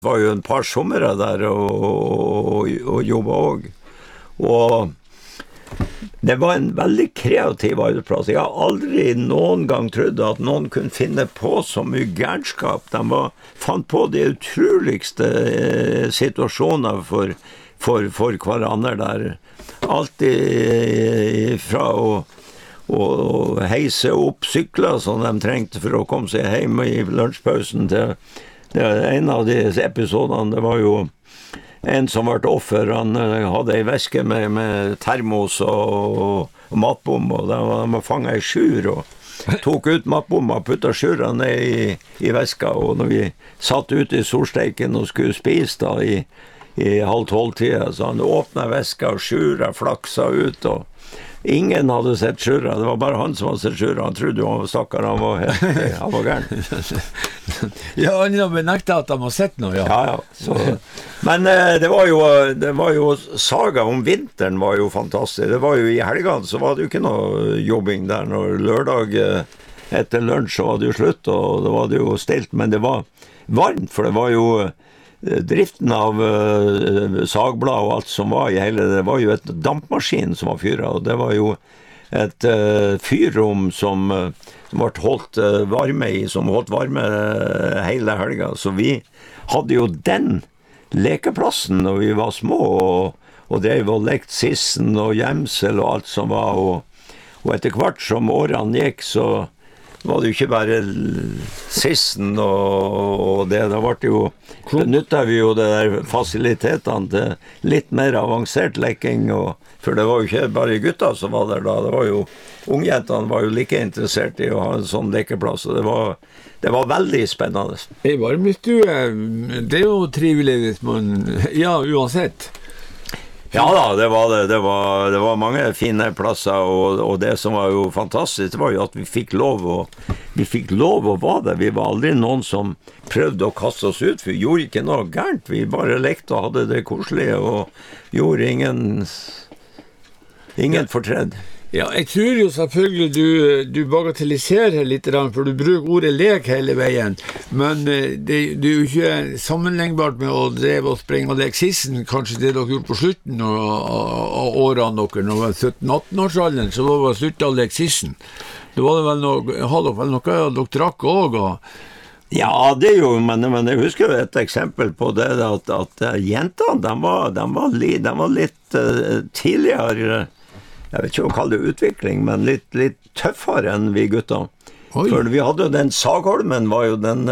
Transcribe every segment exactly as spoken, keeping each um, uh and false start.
Det var jo en par somre der og, og, og jobbet også. Og det var en veldig kreativ arbeidsplass. Jeg har aldri noen gang trodd at noen kunne finne på så mye gærnskap. De var, fant på de utroligste eh, situasjoner for, for, for hverandre der. Alltid fra å, å heise opp sykler som de trengte for å komme seg hjem i lunsjpausen til. Det er en av de episodene, det var jo en som var offer, han hadde en veske med, med termos og, og matbom, og de var fanget i skjur, og tok ut matbomma og puttet skjura ned i, i veska, og når vi satt ute i solsteiken og skulle spise da i, i halv tolv-tida, så han åpnet veska og skjura flaksa ut, og ingen hadde sett skjura, det var bare han som hadde sett skjura, han trodde jo han var stakkar, han var helt, han var gæren. Ja, han har benektet at han har sett noe, ja. Ja, ja. Så, men eh, det var jo, det var jo, saga om vinteren var jo fantastisk. Det var jo i helgene, så var det jo ikke noe jobbing der. Når lørdag eh, etter lunsj så var det jo slutt, og det var det jo stilt. Men det var varmt, for det var jo eh, driften av eh, sagblad og alt som var i hele, det var jo et dampmaskin som var fyret, og det var jo et uh, fyrrom som, uh, som ble holdt uh, varme i, som holdt varme uh, hele helga. Så vi hadde jo den lekeplassen når vi var små, og, og det var lekt sissen og gjemsel og alt som var, og, og etter hvert som årene gikk, så var det jo ikke bare sissen og, og det, da ble det jo, benyttet vi jo det der fasilitetene til litt mer avansert lekking, og, for det var jo ikke bare gutter som var der da, det var jo, ungjentene var jo like interessert i å ha en sånn lekeplass, og det var, det var veldig spennende. I varmestue, det er jo trivelig hvis man, ja, uansett. Ja da, det var det. Det var, det var mange fine plasser, og, og det som var jo fantastisk, det var jo at vi fikk lov å, vi fikk lov å være der. Vi var aldri noen som prøvde å kaste oss ut, for vi gjorde ikke noe gærent. Vi bare lekte og hadde det koselige, og gjorde ingen, ingen fortredd. Ja, jeg tror jo selvfølgelig du, du bagatelliserer litt, for du bruker ordet lek hele veien, men det, det er jo ikke sammenlignbart med å dreve og springe og leke sissen, kanskje det dere gjorde på slutten av, av årene dere, når det var sytten-atten-årsalderen, så var det slutt å leke sissen. Det var det vel noe, hadde dere vel noe dere drakk også, og ja, det er jo, men, men jeg husker jo et eksempel på det, at, at jentene, de var, de var, li, de var litt uh, tidligere, jeg vet ikke hva å kalle det utvikling, men litt, litt tøffere enn vi gutter. Oi. For vi hadde jo den Sagholmen, var jo den,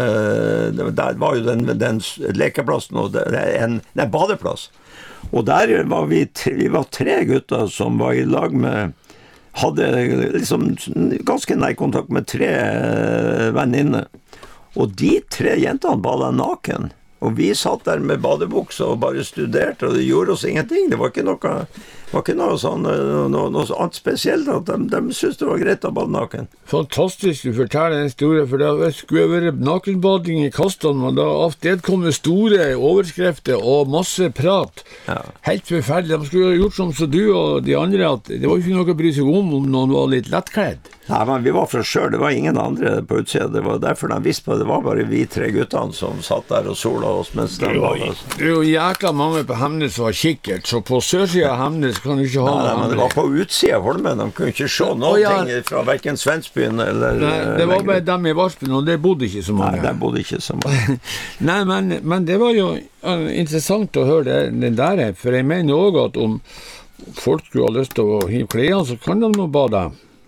der var jo den, den lekeplassen, og det, en, det er badeplass. Og der var vi, vi var tre gutter som var i lag med, hadde liksom ganske nær kontakt med tre venninner. Og de tre jentene badet naken. Og vi satt der med badebukser og bare studerte, og det gjorde oss ingenting. Det var ikke noe, var ikke noe, sånn, noe, noe annet spesielt, at de, de syntes det var greit å bade naken. Fantastisk du forteller en historie, for det skulle være nakenbading i kastene, og da avstedkommet store overskrifter og masse prat. Ja. Helt forferdelig. De skulle ha gjort som så du og de andre, at det var ikke noe å bry seg om om noen var litt lettkledd. Nei, men vi var for selv, det var ingen andre på utsiden, det var derfor de visste på det, det var bare vi tre guttene som satt der og sola oss mens de var der. Det er jo jækla mange på Hemnes som var kikkert, så på sørsiden av Hemnes kan du ikke ha nei, nei, men det var på utsiden av Holmen, de kunne ikke se noen oh, ja. ting fra hverken Svensbyen eller nei, det var bare dem i Varspen, og det bodde ikke så mange. Nei, det bodde ikke så mange. Nei, men, men det var jo interessant å høre det, den der, for jeg mener også at om folk skulle ha lyst til å hive klærne, så kan de nå bade.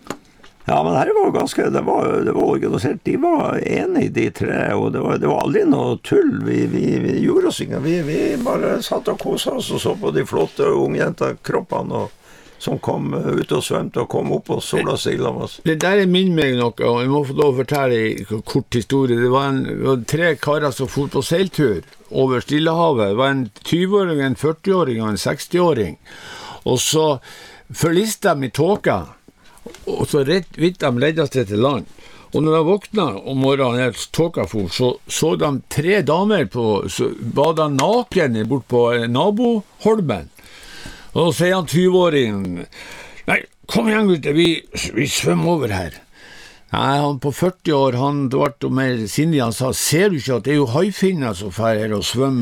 Ja, men her var ganske, det var, det var organisert, de var enige de tre, og det var, det var aldri noe tull, vi, vi, vi gjorde oss ikke, vi, vi bare satt og koset oss og så på de flotte ungjenta kroppene, og, som kom ut og svømte og kom opp og sola sigla med oss. Det der er minner meg noe, og jeg må få lov å fortelle en kort historie. Det var, en, det var tre karer som for på seiltur over Stillehavet, det var en tyve-åring, en førti-åring og en seksti-åring, og så forliste de i tåka, og så rett vidt de ledde seg til land. Og når de våkna om morgenen et tåkafor, så så de tre damer på, så bada naken bort på naboholmen. Og så sier han tyve-åringen, nei, kom igjen gutter, vi, vi svømmer over her. Nei, han på førti år, han ble mer sinnig, han sa, ser du ikke at det er jo haifinner som fer her og svømmer